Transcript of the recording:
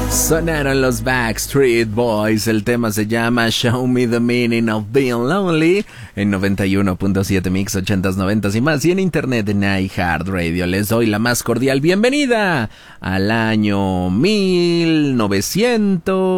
Sonaron los Backstreet Boys, el tema se llama Show Me the Meaning of Being Lonely en 91.7 Mix 80s, 90s y más, y en internet en iHeartRadio. Les doy la más cordial bienvenida al año 1900